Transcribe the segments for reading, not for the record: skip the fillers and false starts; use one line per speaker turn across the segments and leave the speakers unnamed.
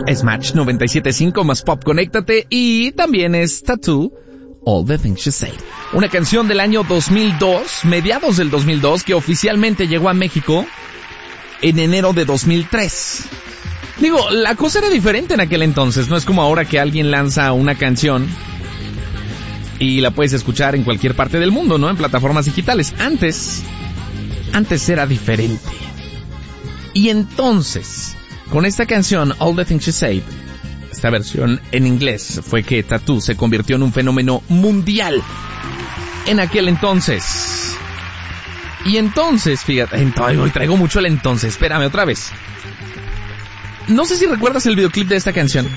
Es Match 97.5 más Pop, conéctate. Y también es Tattoo, All the Things You Say. Una canción del año 2002, mediados del 2002, que oficialmente llegó a México en enero de 2003. Digo, la cosa era diferente en aquel entonces. No es como ahora que alguien lanza una canción y la puedes escuchar en cualquier parte del mundo, ¿no? En plataformas digitales. Antes era diferente. Y entonces, con esta canción, All the Things You Say, esta versión en inglés, fue que Tattoo se convirtió en un fenómeno mundial en aquel entonces. Y entonces, fíjate, hoy traigo mucho el entonces, espérame otra vez. No sé si recuerdas el videoclip de esta canción,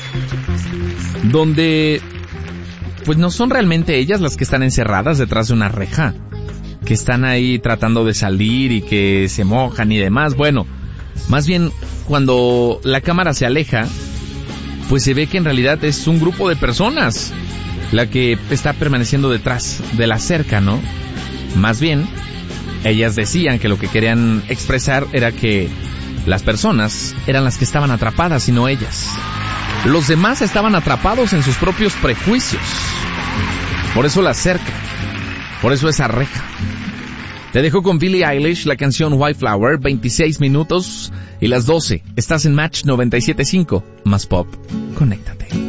donde pues no son realmente ellas las que están encerradas detrás de una reja, que están ahí tratando de salir y que se mojan y demás. Bueno, más bien cuando la cámara se aleja, pues se ve que en realidad es un grupo de personas la que está permaneciendo detrás de la cerca, ¿no? Más bien, ellas decían que lo que querían expresar era que las personas eran las que estaban atrapadas y no ellas. Los demás estaban atrapados en sus propios prejuicios. Por eso la cerca, por eso esa reja. Te dejo con Billie Eilish, la canción White Flower, 26 minutos y las 12. Estás en Match 97.5, más Pop. Conéctate.